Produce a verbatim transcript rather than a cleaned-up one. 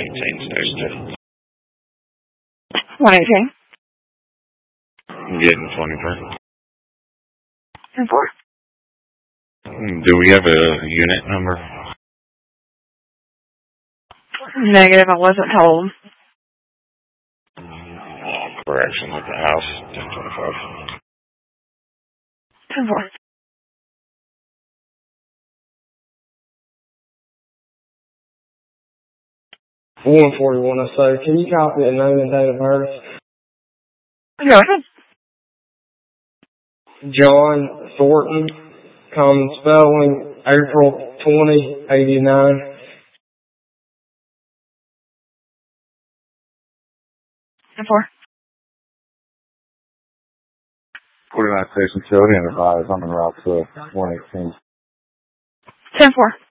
eighteen, station two. one eighteen. I'm getting twenty-three. ten four. Do we have a unit number? Negative, I wasn't told. Correction at the house, ten twenty-five. ten four. one forty-one, I say. Can you copy the name and date of birth? Go ahead. John Thornton, common spelling, April twentieth, eighty-nine. ten four. forty-nine Station two, Enterprise, I'm in route to one eighteen. ten four.